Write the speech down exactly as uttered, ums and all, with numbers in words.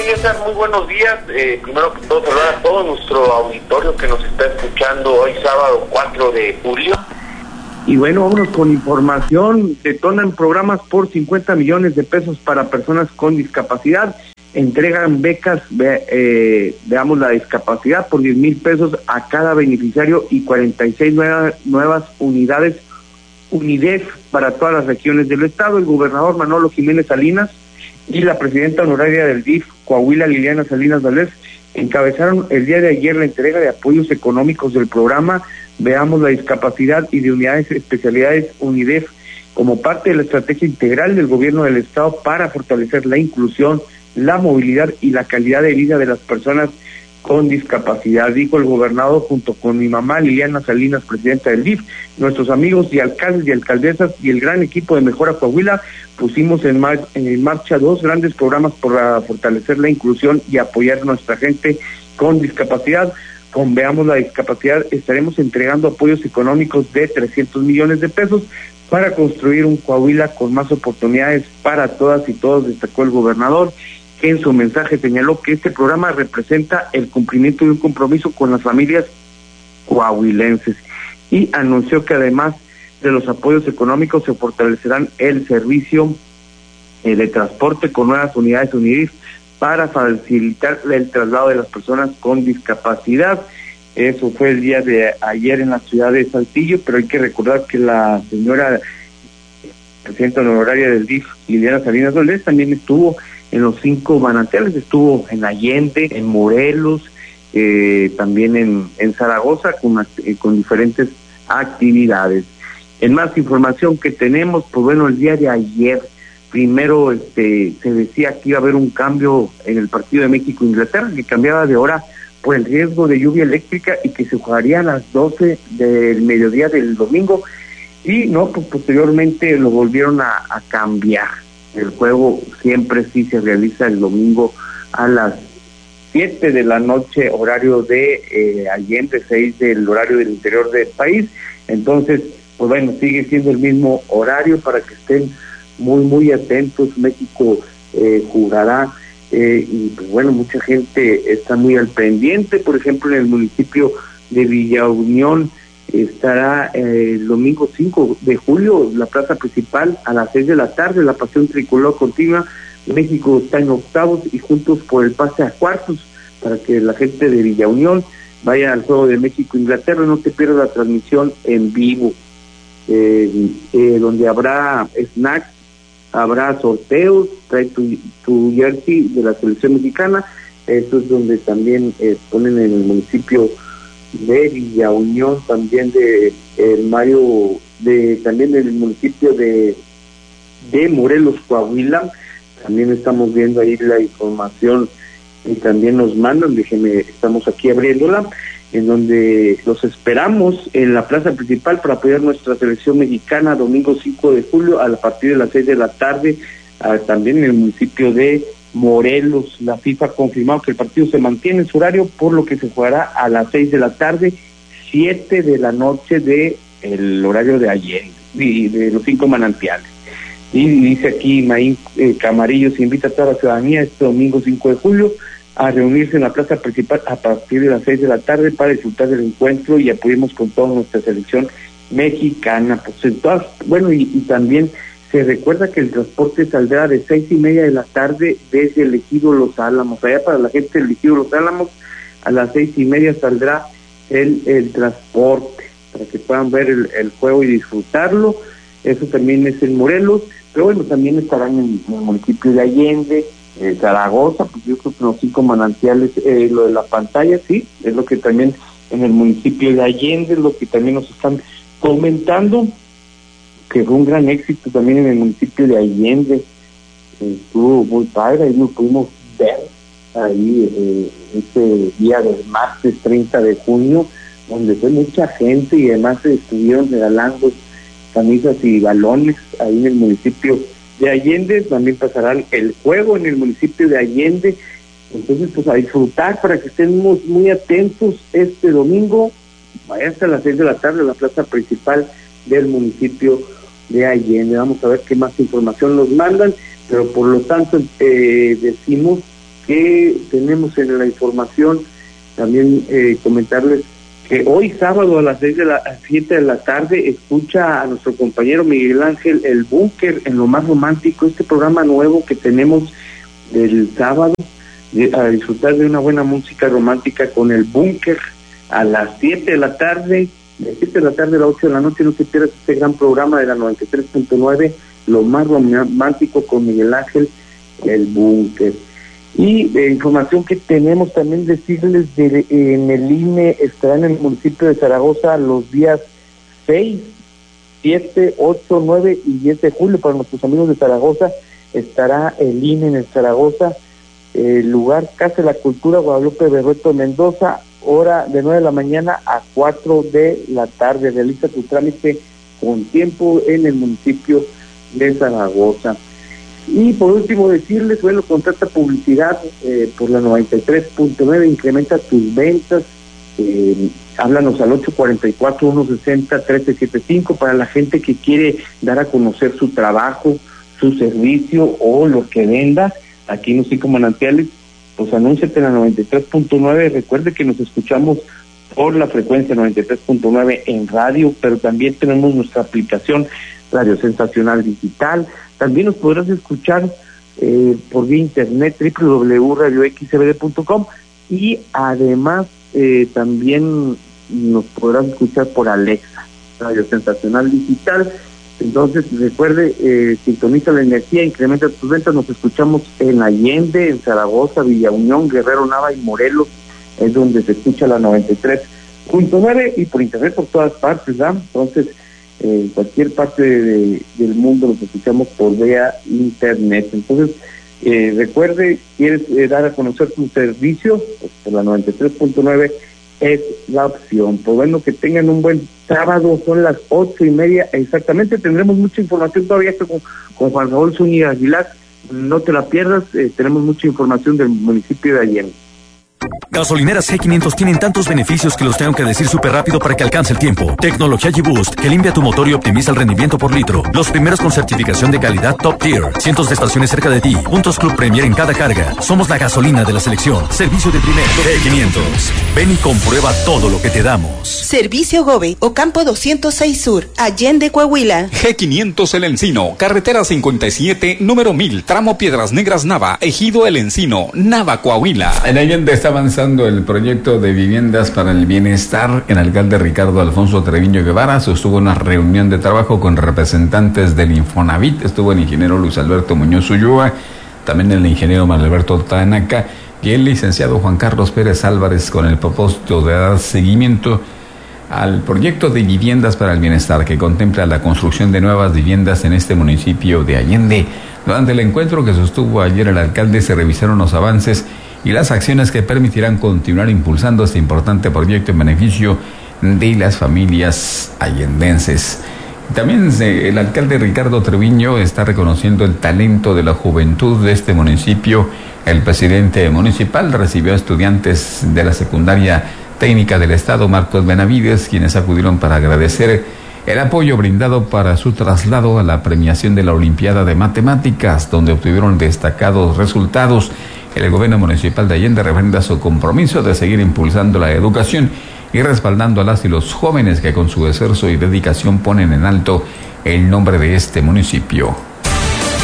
César, muy buenos días. Eh, primero que todo, saludar a todo nuestro auditorio que nos está escuchando hoy sábado cuatro de julio. Y bueno, vámonos con información. Detonan programas por cincuenta millones de pesos para personas con discapacidad. Entregan becas, ve, eh, veamos la discapacidad, por diez mil pesos a cada beneficiario y cuarenta y seis nueva, nuevas unidades UNIDEF para todas las regiones del estado. El gobernador Manolo Jiménez Salinas y la presidenta honoraria del D I F Coahuila, Liliana Salinas Valdés, encabezaron el día de ayer la entrega de apoyos económicos del programa Veamos la Discapacidad y de unidades especialidades UNIDEF como parte de la estrategia integral del gobierno del estado para fortalecer la inclusión, la movilidad y la calidad de vida de las personas con discapacidad, dijo el gobernador junto con mi mamá Liliana Salinas, presidenta del D I F, nuestros amigos y alcaldes y alcaldesas y el gran equipo de Mejora Coahuila, pusimos en, mar en marcha dos grandes programas para fortalecer la inclusión y apoyar a nuestra gente con discapacidad. Con Veamos la Discapacidad estaremos entregando apoyos económicos de trescientos millones de pesos para construir un Coahuila con más oportunidades para todas y todos, destacó el gobernador, que en su mensaje señaló que este programa representa el cumplimiento de un compromiso con las familias coahuilenses y anunció que además de los apoyos económicos se fortalecerán el servicio eh, de transporte con nuevas unidades UNIDIF para facilitar el traslado de las personas con discapacidad. Eso fue el día de ayer en la ciudad de Saltillo, pero hay que recordar que la señora presidenta honoraria del D I F, Liliana Salinas Valdés, también estuvo en los cinco manantiales, estuvo en Allende, en Morelos, eh, también en, en Zaragoza, con, eh, con diferentes actividades. En más información que tenemos, pues bueno, el día de ayer, primero este se decía que iba a haber un cambio en el partido de México-Inglaterra, que cambiaba de hora por el riesgo de lluvia eléctrica y que se jugaría a las doce del mediodía del domingo, y no, pues posteriormente lo volvieron a, a cambiar. El juego siempre sí se realiza el domingo a las siete de la noche, horario de eh, Allende, seis del horario del interior del país. Entonces, pues bueno, sigue siendo el mismo horario para que estén muy, muy atentos. México eh, jugará eh, y pues bueno, mucha gente está muy al pendiente. Por ejemplo, en el municipio de Villa Unión estará eh, el domingo cinco de julio, la plaza principal a las seis de la tarde, la pasión tricolor continua. México está en octavos y juntos por el pase a cuartos, para que la gente de Villa Unión vaya al juego de México-Inglaterra, no te pierdas la transmisión en vivo, eh, eh, donde habrá snacks, habrá sorteos, trae tu, tu jersey de la selección mexicana. Eso es donde también eh, ponen en el municipio de Villa Unión, también de el Mario, de también del municipio de de Morelos, Coahuila. También estamos viendo ahí la información y también nos mandan, déjenme, estamos aquí abriéndola, en donde los esperamos en la plaza principal para apoyar nuestra selección mexicana domingo cinco de julio a partir de las seis de la tarde, uh, también en el municipio de Morelos. La FIFA ha confirmado que el partido se mantiene en su horario, por lo que se jugará a las seis de la tarde, siete de la noche de el horario de ayer, y de los cinco manantiales. Y dice aquí Maín eh, Camarillo, se invita a toda la ciudadanía este domingo cinco de julio a reunirse en la plaza principal a partir de las seis de la tarde para disfrutar del encuentro y apoyemos con toda nuestra selección mexicana. Pues en todas, bueno, y, y también se recuerda que el transporte saldrá de seis y media de la tarde desde el Ejido Los Álamos. Allá para la gente del Ejido Los Álamos, a las seis y media saldrá el, el transporte para que puedan ver el, el juego y disfrutarlo. Eso también es en Morelos, pero bueno, también estarán en, en el municipio de Allende, eh, Zaragoza, pues yo creo que los cinco manantiales, eh, lo de la pantalla, sí, es lo que también en el municipio de Allende, lo que también nos están comentando, que fue un gran éxito también en el municipio de Allende. Eh, estuvo muy padre, ahí nos pudimos ver ahí eh, ese día del martes treinta de junio, donde fue mucha gente y además se estuvieron regalando camisas y balones ahí en el municipio de Allende. También pasará el juego en el municipio de Allende. Entonces, pues a disfrutar, para que estemos muy atentos este domingo. Vaya hasta las seis de la tarde a la plaza principal del municipio de Allende. Vamos a ver qué más información nos mandan, pero por lo tanto eh, decimos que tenemos en la información, también eh, comentarles que hoy sábado a las seis de la siete de la tarde escucha a nuestro compañero Miguel Ángel El Búnker en Lo Más Romántico, este programa nuevo que tenemos del sábado, de, a disfrutar de una buena música romántica con El Búnker a las siete de la tarde, de siete de la tarde a las ocho de la noche. No se pierdas este gran programa de la noventa y tres punto nueve, Lo Más Romántico con Miguel Ángel El Búnker. Y de información que tenemos también decirles, de, en el I N E estará en el municipio de Zaragoza los días seis, siete, ocho, nueve y diez de julio. Para nuestros amigos de Zaragoza estará el I N E en Zaragoza, el lugar Casa de la Cultura Guadalupe Berrueto Mendoza, hora de nueve de la mañana a cuatro de la tarde. Realiza tu trámite con tiempo en el municipio de Zaragoza. Y por último decirles, bueno, contrata publicidad eh, por la noventa y tres punto nueve, incrementa tus ventas, eh, háblanos al ocho cuatro cuatro, uno seis cero, uno tres siete cinco para la gente que quiere dar a conocer su trabajo, su servicio o lo que venda aquí en los cinco manantiales. Pues anúnciate en la noventa y tres punto nueve, recuerde que nos escuchamos por la frecuencia noventa y tres punto nueve en radio, pero también tenemos nuestra aplicación Radio Sensacional Digital. También nos podrás escuchar eh, por vía internet doble u doble u doble u punto radio x c b d punto com y además eh, también nos podrás escuchar por Alexa, Radio Sensacional Digital. Entonces recuerde, eh, sintoniza la energía, incrementa tus ventas. Nos escuchamos en Allende, en Zaragoza, Villa Unión, Guerrero, Nava y Morelos, es donde se escucha la noventa y tres punto nueve y por internet por todas partes, ¿verdad? Entonces en eh, cualquier parte de, de, del mundo nos escuchamos por vía internet. Entonces eh, recuerde, quieres eh, dar a conocer tu servicio, pues por la noventa y tres punto nueve es la opción. Pues bueno, que tengan un buen sábado, son las ocho y media exactamente. Tendremos mucha información todavía con, con Juan Raúl Zúñiga Aguilar, no te la pierdas. Eh, tenemos mucha información del municipio de Allende. Gasolineras G quinientos tienen tantos beneficios que los tengo que decir súper rápido para que alcance el tiempo. Tecnología G-Boost, que limpia tu motor y optimiza el rendimiento por litro. Los primeros con certificación de calidad Top Tier. Cientos de estaciones cerca de ti. Puntos Club Premier en cada carga. Somos la gasolina de la selección. Servicio de primer G quinientos. Ven y comprueba todo lo que te damos. Servicio Gobe, Ocampo doscientos seis Sur, Allende, Coahuila. G quinientos El Encino, carretera cincuenta y siete, número mil, tramo Piedras Negras Nava, Ejido El Encino, Nava, Coahuila. En Allende está avanzando el proyecto de viviendas para el bienestar. El alcalde Ricardo Alfonso Treviño Guevara sostuvo una reunión de trabajo con representantes del Infonavit. Estuvo el ingeniero Luis Alberto Muñoz Ulloa, también el ingeniero Manuel Alberto Tanaka y el licenciado Juan Carlos Pérez Álvarez, con el propósito de dar seguimiento al proyecto de viviendas para el bienestar, que contempla la construcción de nuevas viviendas en este municipio de Allende. Durante el encuentro que sostuvo ayer el alcalde, se revisaron los avances y las acciones que permitirán continuar impulsando este importante proyecto en beneficio de las familias allendenses. También el alcalde Ricardo Treviño está reconociendo el talento de la juventud de este municipio. El presidente municipal recibió a estudiantes de la secundaria técnica del estado Marcos Benavides, quienes acudieron para agradecer el apoyo brindado para su traslado a la premiación de la Olimpiada de Matemáticas, donde obtuvieron destacados resultados. El gobierno municipal de Allende refrenda su compromiso de seguir impulsando la educación y respaldando a las y los jóvenes que con su esfuerzo y dedicación ponen en alto el nombre de este municipio.